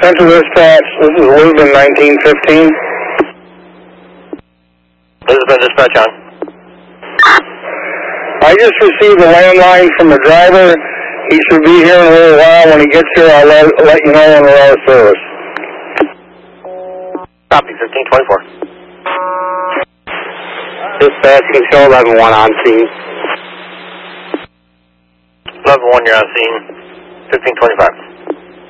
Central Dispatch, this is Lubin 1915. Elizabeth Dispatch on. I just received a landline from the driver. He should be here in a little while. When he gets here, I'll let you know when we're out of service. Copy, 1524. Dispatch, you can show 11-1 on scene. 11-1, you're on scene. 1525.